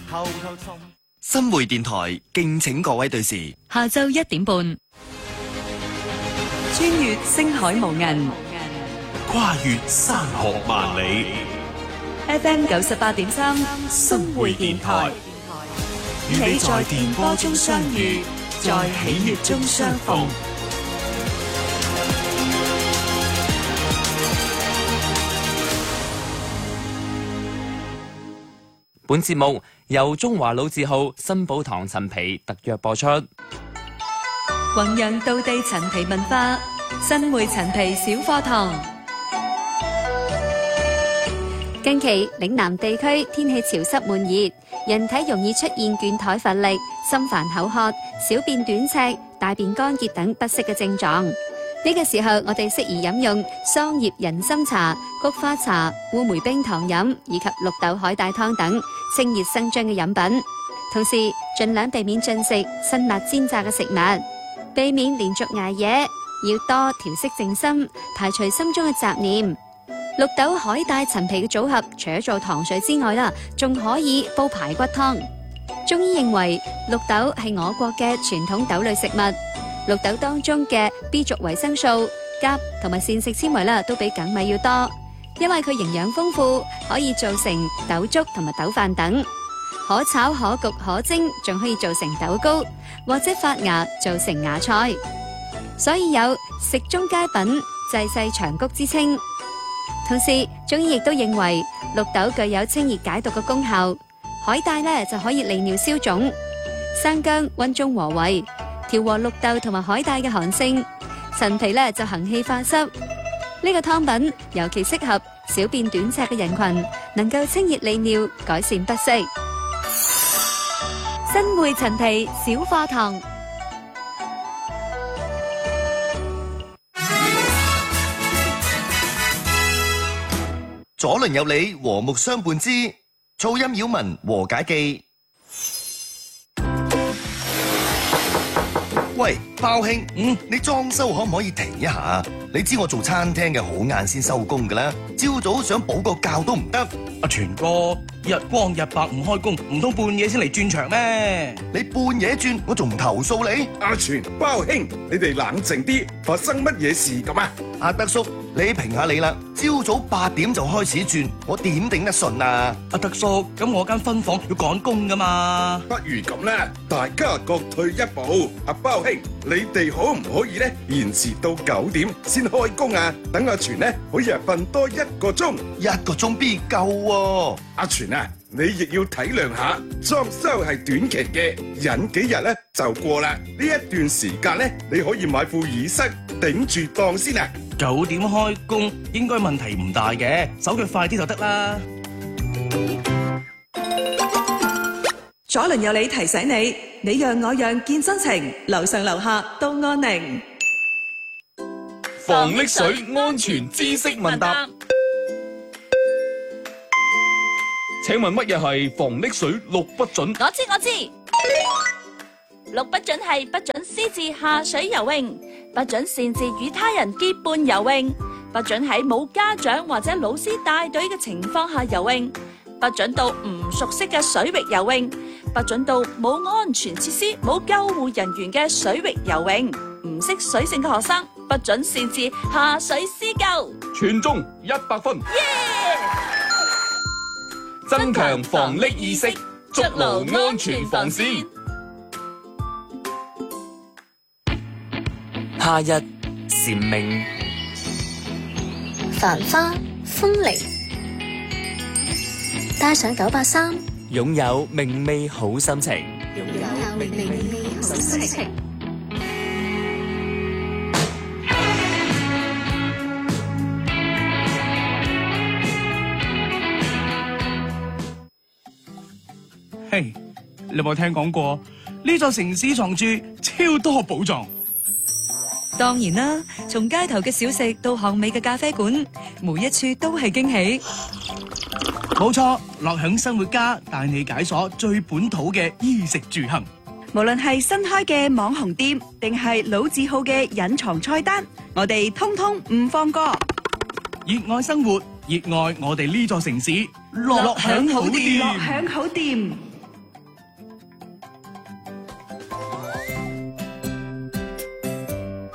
偷偷衝。 新會電台敬請各位對視。 下晝1點半，穿越星海無垠， 跨越山河萬里。 FM 98.3新會電台，與你在電波中相遇，在喜悅中相逢。 本節目由中華老字號新寶堂陳皮特約播出。 弘揚道地陳皮文化，新會陳皮小課堂。 近期嶺南地區天氣潮濕悶熱，人體容易出現倦怠乏力、心煩口渴、小便短赤、大便乾結等不適嘅症狀。呢個時候，我哋適宜飲用桑葉人參茶、菊花茶、烏梅冰糖飲以及綠豆海帶湯等清熱生津嘅飲品。同時，盡量避免進食辛辣煎炸嘅食物，避免連續捱夜，要多調息靜心，排除心中嘅雜念。綠豆海帶陳皮嘅組合，除咗做糖水之外啦，仲可以煲排骨湯。中醫認為綠豆係我國嘅傳統豆類食物，綠豆當中嘅 B 族維生素、鉀同埋膳食纖維啦，都比粳米要多。因為佢營養豐富，可以做成豆粥同埋豆飯等，可炒可焗可蒸，仲可以做成豆糕或者發芽做成芽菜，所以有食中佳品、濟世長谷之稱。同時，中醫亦都認為綠豆具有清熱解毒嘅功效，海帶呢就可以利尿消腫，生薑溫中和胃，調和綠豆同埋海帶嘅寒性，陳皮呢就行氣化濕。呢個湯品尤其適合小便短赤嘅人群，能夠清熱利尿，改善不適。新會陳皮小課堂。 左鄰右里和睦相伴之噪音擾民和解記。喂，包兄，你裝修可唔可以停一下？你知我做餐廳嘅好晏先收工噶啦，朝早想補個覺都唔得。 阿全哥，日光日白唔開工，唔通半夜先嚟轉場咩？ 你半夜轉，我仲唔投訴你？ 阿全、包兄，你哋冷靜啲，發生乜嘢事咁啊？ 阿德叔，你評下你啦，朝早8點就開始轉，我點頂得順啊？ 阿德叔，咁我間分房要趕工噶嘛？ 不如咁啦，大家各退一步。阿包兄，你哋可唔可以咧延遲到9點先開工啊？等阿全咧可以瞓多1個鐘 ，1個鐘必夠喎。 阿全啊，你亦要體諒下，裝修係短期嘅，忍幾日咧就過啦。呢一段時間咧，你可以買副耳塞頂住檔先啊。 9點開工應該問題唔大嘅，手腳快啲就得啦。 左鄰右里提醒你，你讓我讓見真情，樓上樓下都安寧。 防溺水安全知識問答，請問乜嘢係防溺水6不準？ 我知，6不準係不准私自下水游泳，不准擅自與他人結伴游泳，不准喺冇家長或者老師帶隊嘅情況下游泳，不准到唔熟悉嘅水域游泳，不准到冇安全設施、冇救護人員嘅水域游泳，唔識水性嘅學生不准擅自下水施救。 全中100分。增強防溺意識，築牢安全防線。 夏日蟬鳴， 繁花風鈴，帶上983， 擁有明媚好心情。 嘿，你有冇聽講過呢座城市藏住超多寶藏？ 當然啦，從街頭嘅小食到巷尾嘅咖啡館，每一處都係驚喜。 冇錯，樂享生活家帶你解鎖最本土嘅衣食住行。 無論係新開嘅網紅店，定係老字號嘅隱藏菜單，我哋通通唔放過。 熱愛生活，熱愛我哋呢座城市，樂享好店。 樂享好店。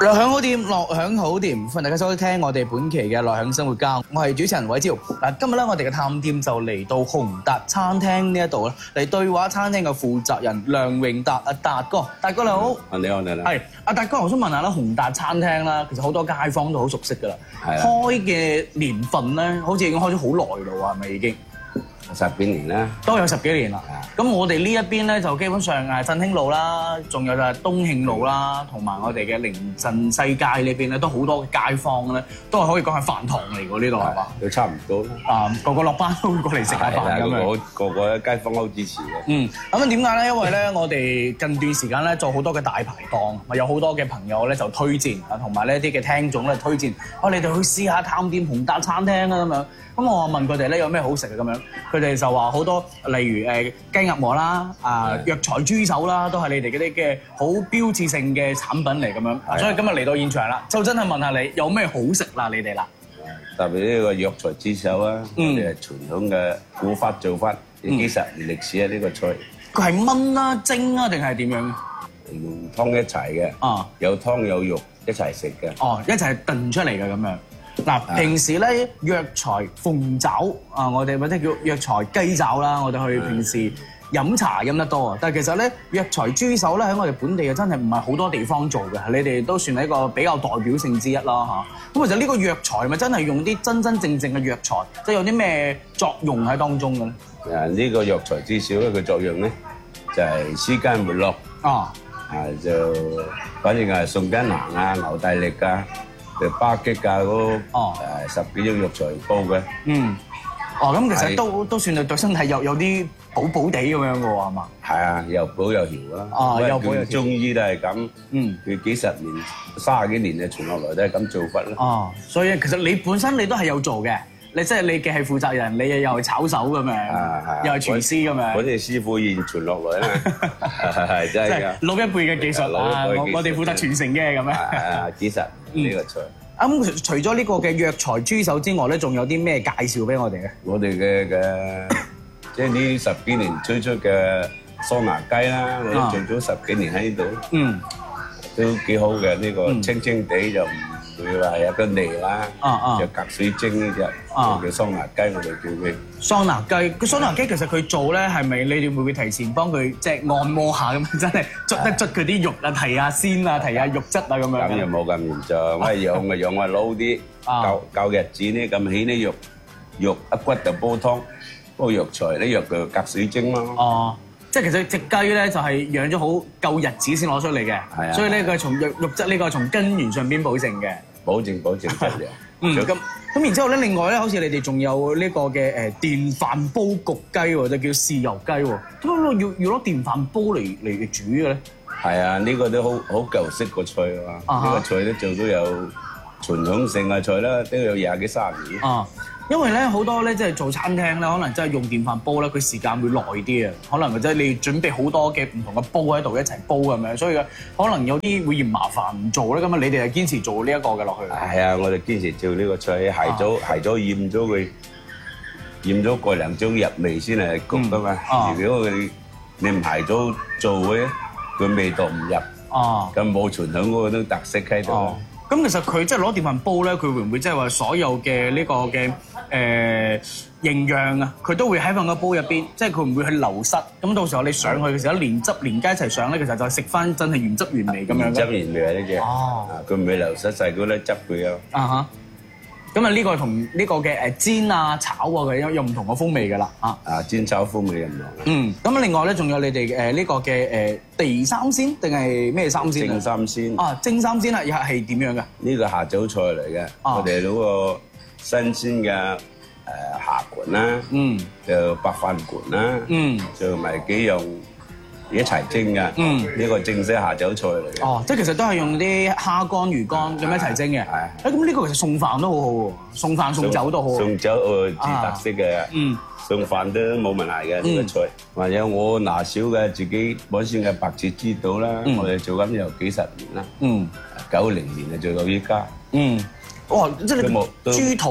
樂享好店，樂享好店，歡迎大家收聽我哋本期嘅樂享生活家，我係主持人偉朝。嗱，今日咧我哋嘅探店就嚟到鴻達餐廳呢一度啦，嚟對話餐廳嘅負責人梁榮達阿達哥，達哥你好。 你好。 係阿達哥，我想問下啦，鴻達餐廳啦，其實好多街坊都好熟悉㗎啦。 係啊。 開嘅年份咧，好似已經開咗好耐咯喎，係咪已經 ？10幾年啦， 都有10幾年啦。咁我哋呢一邊咧就基本上係振興路啦，仲有就係東慶路啦，同埋我哋嘅寧鎮西街呢邊咧都好多街坊咧，都係可以講係飯堂嚟㗎呢度係嘛？ 都差唔多啦。個個落班都會過嚟食下飯咁樣。 個街坊都支持嘅。 咁點解咧？因為咧我哋近段時間咧做好多嘅大排檔，咪有好多嘅朋友咧就推薦啊，同埋呢一啲嘅聽眾咧推薦，你哋去試下探店鴻達餐廳啊咁樣。咁我問佢哋咧有咩好食嘅咁樣，佢哋就話好多，例如雞鴨鵝啦、藥材豬手啦，都係你哋嗰啲嘅好標誌性嘅產品嚟咁樣。所以今日嚟到現場啦，就真係問下你有咩好食啦，你哋啦。 特別呢個藥材豬手啊，我哋係傳統嘅古法做法，幾十年歷史啊呢個菜。 佢係燜啦、蒸啊定係點樣？ 用湯一齊嘅，有湯有肉一齊食嘅。 一齊燉出嚟嘅咁樣。嗱，平時咧藥材鳳爪我哋或者叫藥材雞爪啦，我哋去平時飲茶飲得多啊。但係其實咧藥材豬手咧喺我哋本地真係唔係好多地方做嘅，你哋都算係一個比較代表性之一啦嚇。咁其實呢個藥材咪真係用啲真真正正嘅藥材，即係有啲咩作用喺當中嘅咧？ 呢個藥材豬手一個作用咧就係舒筋活絡就反正係宋筋行啊、牛大力啊。巴戟啊嗰10幾種藥材煲嘅。 咁其實都算係對身體有啲補補地咁樣嘅喎，係嘛？ 係啊，又補又調啦。 又補又調。 中醫都係咁。佢幾十年、30幾年嘅傳落來都係咁做法啦。 所以其實你本身你都係有做嘅，你即係你嘅係負責人，你又係炒手咁樣，又係廚師咁樣。 嗰啲師傅現傳落來啦，係真係㗎。 老一輩嘅技術我哋負責傳承嘅咁樣。 幾十呢個菜。 咁除咗呢個嘅藥材豬手之外咧，仲有啲咩介紹俾我哋嘅？ 我哋嘅即係呢10幾年推出嘅桑拿雞啦，我哋做咗10幾年喺呢度，都幾好嘅。呢個清清地就唔會話有個膩啦，就隔水蒸呢隻叫桑拿雞，我哋叫佢桑拿雞。個桑拿雞其實佢做咧係咪你哋會唔會提前幫佢即係按摩下咁？真係捽佢啲肉啊，提下鮮啊，提下肉質啊咁樣。 咁又冇咁嚴重，我養啊老啲，夠日子呢咁起啲肉一骨就煲湯，煲藥材啲藥就隔水蒸咯。 即係其實隻雞咧就係養咗好夠日子先攞出嚟嘅，所以咧佢係從肉質呢個從根源上邊保證嘅。保證質量。咁然之後咧，另外咧，好似你哋仲有呢個嘅電飯煲焗雞喎，就叫豉油雞喎。點解要攞電飯煲嚟煮嘅咧？ 係啊，呢個都好舊式個菜啊！呢個菜咧做都有傳統性嘅菜啦，都有20幾30年。 因為咧好多咧即係做餐廳咧，可能真係用電飯煲咧，佢時間會耐啲啊。可能或者你準備好多嘅唔同嘅煲喺度一齊煲咁樣，所以可能有啲會嫌麻煩唔做咧。咁你哋係堅持做呢一個嘅落去。係啊，我哋堅持做呢個菜，係咗醃咗佢，醃咗個2鐘入味先係焗噶嘛。如果你唔係咗做嘅，佢味道唔入。咁冇傳統嗰種特色喺度。咁其實佢即係攞電飯煲咧，佢會唔會即係話所有嘅呢個嘅營養啊，佢都會喺翻個煲入邊，即係佢唔會去流失。咁到時候你上去嘅時候，連汁連雞一齊上咧，其實就食翻真係原汁原味咁樣。原汁原味啊呢隻。佢唔會流失晒嗰啲汁佢啊。咁啊呢個同呢個嘅煎啊炒啊嘅有唔同嘅風味㗎啦。煎炒風味唔同。咁另外咧仲有你哋呢個嘅地三鮮定係咩三鮮啊？蒸三鮮。蒸三鮮啊，又係點樣㗎？呢個下酒菜嚟嘅。我哋嗰個新鮮嘅蝦盤啦，就白飯盤啦，就埋幾樣一齊蒸㗎。呢個正式下酒菜嚟嘅。即係其實都係用啲蝦乾、魚乾咁一齊蒸嘅。咁呢個其實送飯都好好喎，送飯送酒都好。送酒最特色嘅。送飯都冇問題嘅呢個菜。或者我拿少嘅自己本身嘅白切知道啦，我哋做緊有幾十年啦。90年啊做到依家。即係豬肚啊！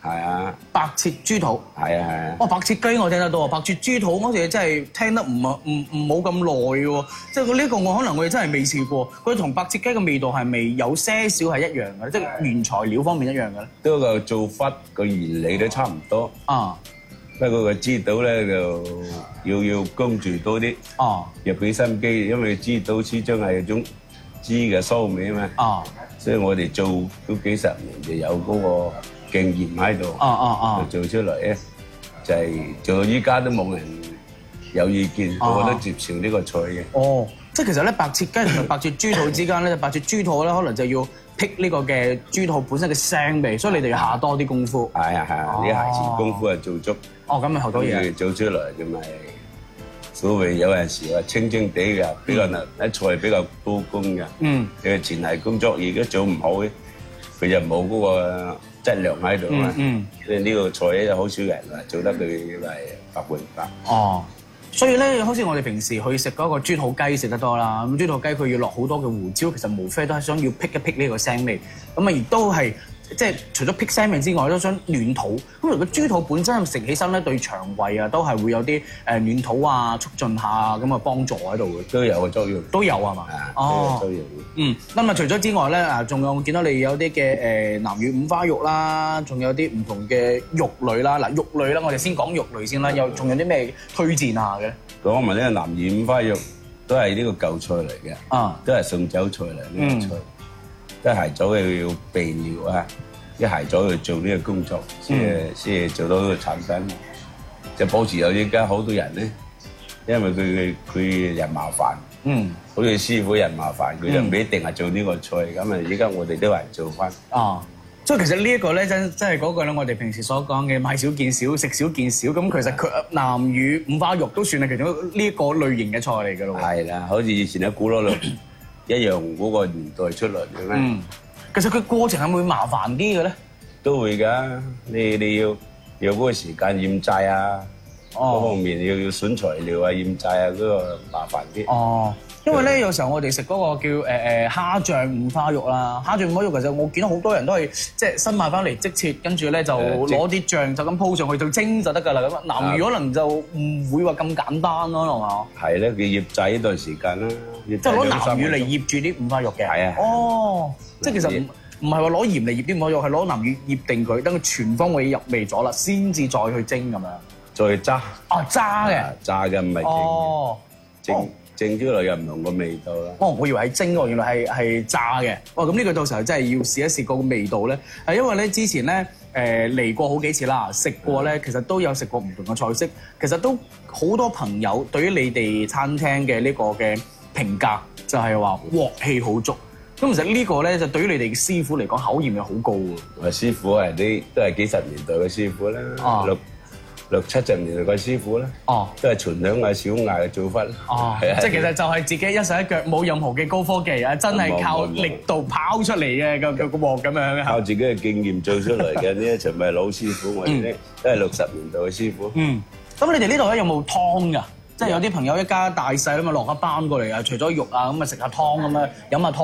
係啊， 白切豬肚。 係啊係啊。 哦，白切雞我聽得到，白切豬肚我哋真係聽得唔冇咁耐喎。即係呢個我可能我哋真係未試過。佢同白切雞嘅味道係咪有些少係一樣嘅？即係原材料方面一樣嘅咧？ 都個做法個原理都差唔多。 啊。 不過個豬肚咧就要工序多啲。哦。要俾心機，因為豬肚始終係一種豬嘅騷味啊嘛。哦。所以我哋做都幾十年就有嗰個經驗喺度。做出嚟咧就係做到依家都冇人有意見，個個都接受呢個菜嘅。哦，即係其實咧白切雞同埋白切豬肚之間咧，白切豬肚咧可能就要辟呢個嘅豬肚本身嘅腥味，所以你哋要下多啲功夫。係啊係啊，啲鞋前功夫係做足。哦，咁咪學到嘢。做出嚟咁咪所謂有陣時話清清地嘅，比較啲菜比較多工嘅。嗯。佢前期工作如果做唔好咧，佢就冇嗰個質量喺度啊。嗯。所以呢個菜咧好少人話做得佢係百分百。哦。所以咧，好似我哋平時去食嗰個豬肚雞食得多啦。咁豬肚雞佢要落好多嘅胡椒，其實無非都係想要辟一辟呢個腥味。咁啊，亦都係即係除咗辟腥味之外，都想暖肚。咁如果豬肚本身食起身咧，對腸胃啊都係會有啲暖肚啊、促進下咁啊幫助喺度嘅。都有個作用。都有係嘛？哦。都有。嗯。咁啊，除咗之外咧，仲有我見到你有啲嘅南乳五花肉啦，仲有啲唔同嘅肉類啦。嗱，肉類啦，我哋先講肉類先啦。仲有啲咩推薦下嘅？講埋呢個南乳五花肉都係呢個舊菜嚟嘅，都係順走菜嚟呢個菜。都係早要備料啊！一係早去做呢個工作，先係做到呢個產品。就保持有依家好多人咧，因為佢人麻煩，好似師傅人麻煩，佢就唔一定係做呢個菜。咁啊，依家我哋都係做翻。哦，所以其實呢一個咧，真係嗰個咧，我哋平時所講嘅買少見少，食少見少。咁其實佢南乳五花肉都算係其中呢一個類型嘅菜嚟㗎咯。係啦，好似以前喺古羅路一樣嗰個年代出嚟嘅咩？其實佢過程係會麻煩啲嘅咧？都會㗎，你要嗰個時間醃製啊，嗰方面要選材料啊、醃製啊，嗰個麻煩啲。哦，因為咧有時候我哋食嗰個叫蝦醬五花肉啦，蝦醬五花肉其實我見到好多人都係即係新買翻嚟即切，跟住咧就攞啲醬就咁鋪上去就蒸就得㗎啦。咁南乳可能就唔會話咁簡單咯，係嘛？係咧，佢醃製呢段時間啦。即係攞南乳嚟醃住啲五花肉嘅。係啊。哦，即係其實唔係話攞鹽嚟醃啲五花肉，係攞南乳醃定佢，等佢全方位入味咗啦，先至再去蒸咁樣。再揸。哦，揸嘅。揸嘅唔係蒸。哦。蒸出嚟又唔同個味道啦。哦，我以為係蒸喎，原來係炸嘅。哇，咁呢個到時候真係要試一試個味道咧。係因為咧之前咧嚟過好幾次啦，食過咧，其實都有食過唔同嘅菜式，其實都好多朋友對於你哋餐廳嘅呢個嘅評價就係話鑊氣好足。咁其實呢個咧就對於你哋嘅師傅嚟講考驗係好高喎。我師傅係啲都係幾十年代嘅師傅啦，六七十年代嘅師傅啦，都係傳統嘅小藝嘅做法啦。哦，即係其實就係自己一手一腳，冇任何嘅高科技啊，真係靠力度拋出嚟嘅個鑊咁樣。靠自己嘅經驗做出嚟嘅呢一場咪老師傅，我哋咧都係60年代嘅師傅。嗯，咁你哋呢度咧有冇湯㗎？即係有啲朋友一家大細咁啊落一班過嚟啊，除咗肉啊咁啊食下湯咁啊飲下湯。